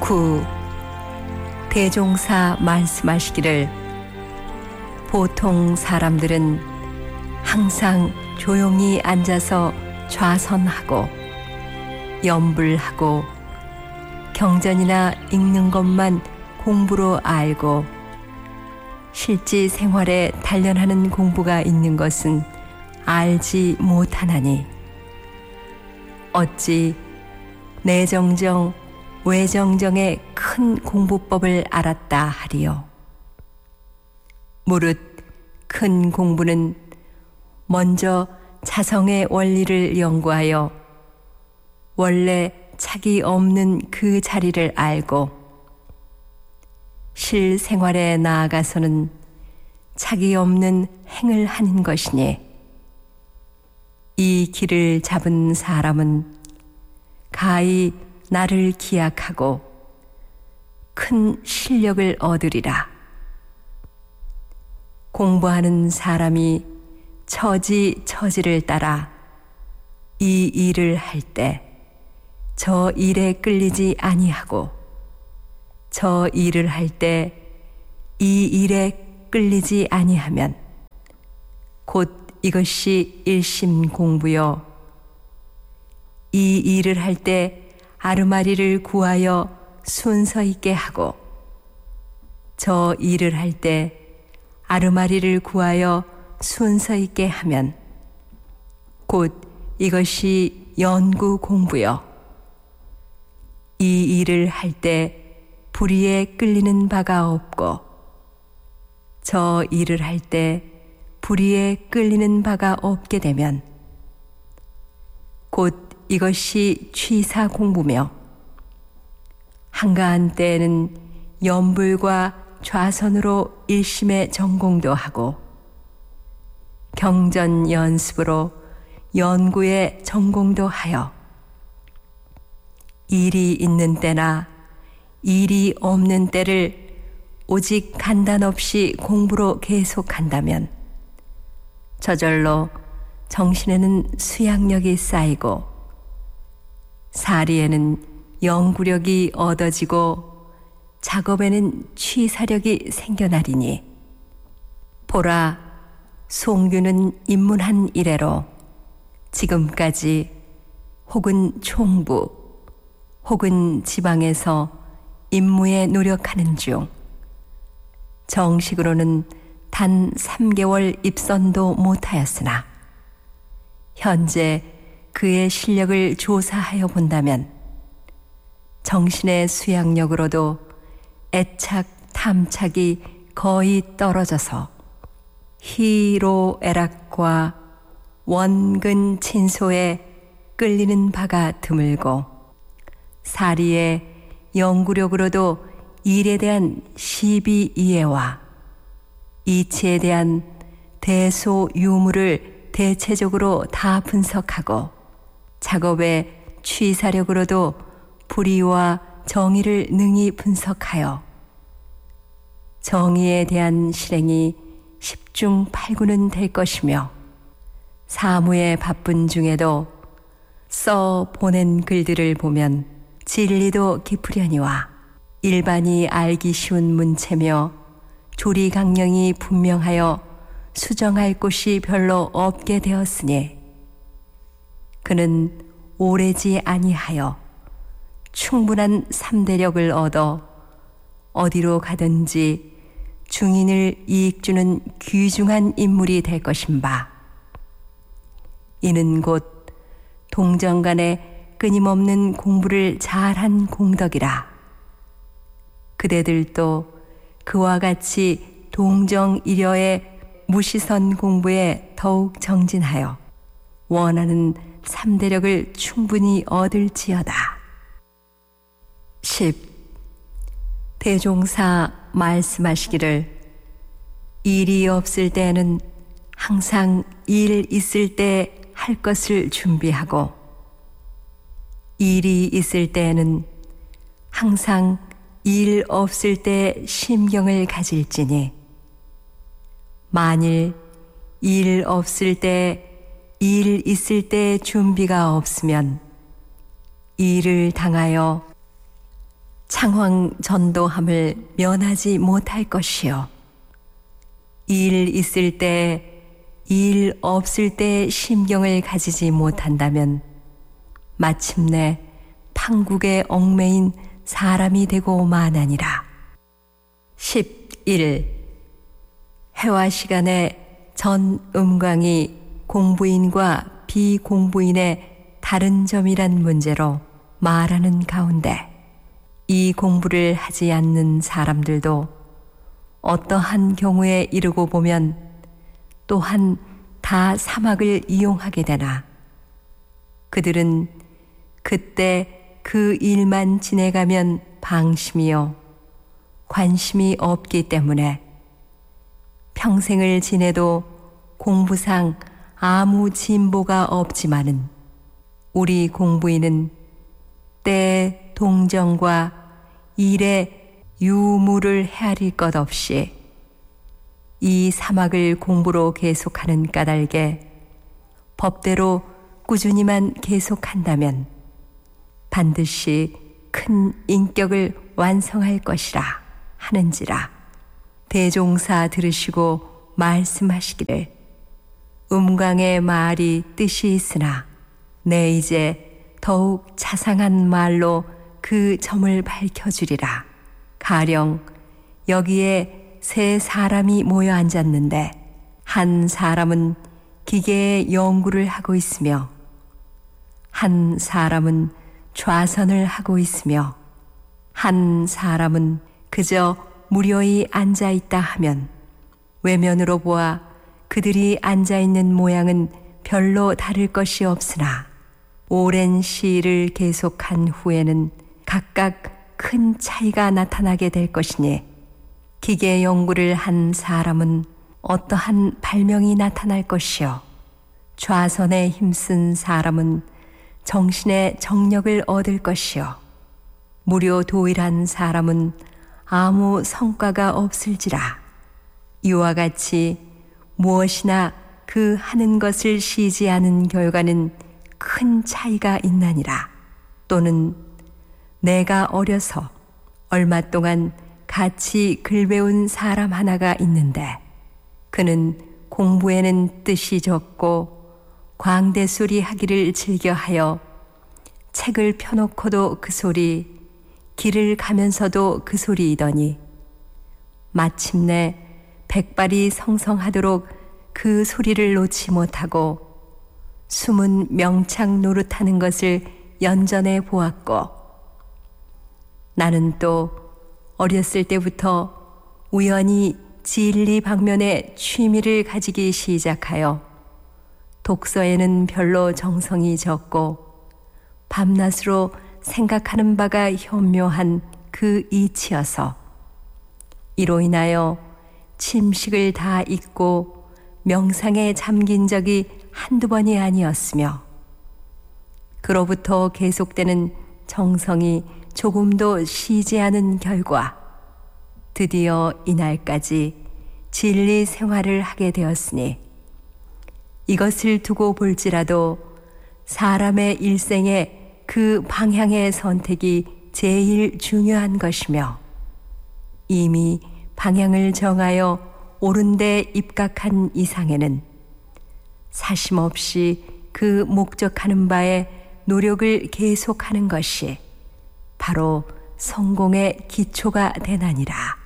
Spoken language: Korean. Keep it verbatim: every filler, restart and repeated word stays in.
구. 대종사 말씀하시기를 보통 사람들은 항상 조용히 앉아서 좌선하고 염불하고 경전이나 읽는 것만 공부로 알고 실제 생활에 단련하는 공부가 있는 것은 알지 못하나니 어찌 내정정 외정정의 큰 공부법을 알았다 하리요. 무릇 큰 공부는 먼저 자성의 원리를 연구하여 원래 착이 없는 그 자리를 알고 실생활에 나아가서는 착이 없는 행을 하는 것이니 이 길을 잡은 사람은 가히 나를 기약하고 큰 실력을 얻으리라. 공부하는 사람이 처지 처지를 따라 이 일을 할 때 저 일에 끌리지 아니하고 저 일을 할 때 이 일에 끌리지 아니하면 곧 이것이 일심 공부요. 이 일을 할 때 아르마리를 구하여 순서 있게 하고 저 일을 할 때 아르마리를 구하여 순서 있게 하면 곧 이것이 연구 공부요. 이 일을 할 때 불의에 끌리는 바가 없고 저 일을 할 때 불의에 끌리는 바가 없게 되면 곧 이것이 취사 공부며 한가한 때에는 염불과 좌선으로 일심의 전공도 하고 경전 연습으로 연구의 전공도 하여 일이 있는 때나 일이 없는 때를 오직 간단 없이 공부로 계속한다면 저절로 정신에는 수양력이 쌓이고 사리에는 연구력이 얻어지고 작업에는 취사력이 생겨나리니 보라, 송규는 입문한 이래로 지금까지 혹은 총부 혹은 지방에서 임무에 노력하는 중 정식으로는 단 삼 개월 입선도 못하였으나 현재 그의 실력을 조사하여 본다면 정신의 수양력으로도 애착, 탐착이 거의 떨어져서 희로애락과 원근 친소에 끌리는 바가 드물고 사리의 연구력으로도 일에 대한 시비 이해와 이치에 대한 대소 유무를 대체적으로 다 분석하고 작업의 취사력으로도 불의와 정의를 능히 분석하여 정의에 대한 실행이 십중팔구는 될 것이며 사무에 바쁜 중에도 써 보낸 글들을 보면 진리도 깊으려니와 일반이 알기 쉬운 문체며 조리 강령이 분명하여 수정할 곳이 별로 없게 되었으니 그는 오래지 아니하여 충분한 삼대력을 얻어 어디로 가든지 중인을 이익주는 귀중한 인물이 될 것임바. 이는 곧 동정간에 끊임없는 공부를 잘한 공덕이라. 그대들도 그와 같이 동정이려의 무시선 공부에 더욱 정진하여 원하는 삼대력을 충분히 얻을지어다. 십. 대종사 말씀하시기를 일이 없을 때에는 항상 일 있을 때 할 것을 준비하고 일이 있을 때에는 항상 일 없을 때 심경을 가질지니 만일 일 없을 때 일 있을 때 준비가 없으면 일을 당하여 창황 전도함을 면하지 못할 것이요 일 있을 때 일 없을 때 심경을 가지지 못한다면 마침내 판국에 얽매인 사람이 되고 마나니라. 십일. 해와 시간에 전 음광이 공부인과 비공부인의 다른 점이란 문제로 말하는 가운데 이 공부를 하지 않는 사람들도 어떠한 경우에 이르고 보면 또한 다 사막을 이용하게 되나 그들은 그때 그 일만 지내가면 방심이요 관심이 없기 때문에 평생을 지내도 공부상 아무 진보가 없지만은 우리 공부인은 때 동정과 일에 유무를 헤아릴 것 없이 이 사막을 공부로 계속하는 까닭에 법대로 꾸준히만 계속한다면 반드시 큰 인격을 완성할 것이라 하는지라. 대종사 들으시고 말씀하시기를 음광의 말이 뜻이 있으나 내 이제 더욱 자상한 말로 그 점을 밝혀주리라. 가령 여기에 세 사람이 모여 앉았는데 한 사람은 기계의 연구를 하고 있으며 한 사람은 좌선을 하고 있으며 한 사람은 그저 무료히 앉아있다 하면 외면으로 보아 그들이 앉아있는 모양은 별로 다를 것이 없으나 오랜 시일을 계속한 후에는 각각 큰 차이가 나타나게 될 것이니 기계 연구를 한 사람은 어떠한 발명이 나타날 것이요 좌선에 힘쓴 사람은 정신의 정력을 얻을 것이요 무료 도일한 사람은 아무 성과가 없을지라. 이와 같이 무엇이나 그 하는 것을 시지 않은 결과는 큰 차이가 있나니라. 또는 내가 어려서 얼마 동안 같이 글 배운 사람 하나가 있는데 그는 공부에는 뜻이 적고 광대소리 하기를 즐겨하여 책을 펴놓고도 그 소리, 길을 가면서도 그 소리이더니 마침내 백발이 성성하도록 그 소리를 놓지 못하고 숨은 명창 노릇하는 것을 연전해 보았고 나는 또 어렸을 때부터 우연히 진리 방면에 취미를 가지기 시작하여 독서에는 별로 정성이 적고 밤낮으로 생각하는 바가 현묘한 그 이치여서 이로 인하여 침식을 다 잊고 명상에 잠긴 적이 한두 번이 아니었으며 그로부터 계속되는 정성이 조금도 쉬지 않은 결과 드디어 이날까지 진리 생활을 하게 되었으니 이것을 두고 볼지라도 사람의 일생에 그 방향의 선택이 제일 중요한 것이며 이미 방향을 정하여 옳은 데 입각한 이상에는 사심없이 그 목적하는 바에 노력을 계속하는 것이 바로 성공의 기초가 되나니라.